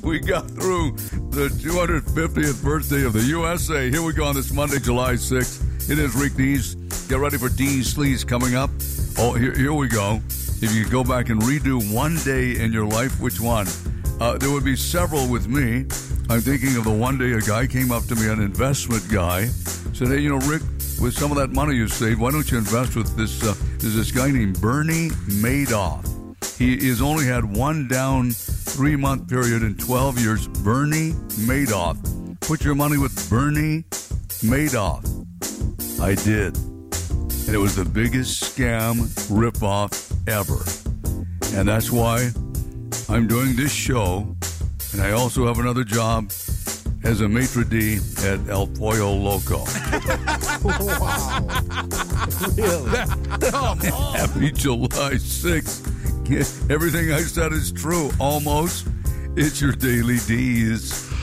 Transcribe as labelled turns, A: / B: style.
A: We got through the 250th birthday of the USA. Here we go on this Monday, July 6th. It is Rick Dees. Get ready for Dees Sleaze coming up. Oh, here we go. If you go back and redo one day in your life, which one? There would be several with me. I'm thinking of the one day a guy came up to me, an investment guy, said, hey, Rick, with some of that money you saved, why don't you invest with this? There's this guy named Bernie Madoff. He has only had one down 3-month period in 12 years. Bernie Madoff. Put your money with Bernie Madoff. I did. And it was the biggest scam ripoff ever. And that's why I'm doing this show. And I also have another job as a maitre d' at El Pollo Loco.
B: Wow. Really?
A: Happy July 6th. Everything I said is true. Almost. It's your Daily D's.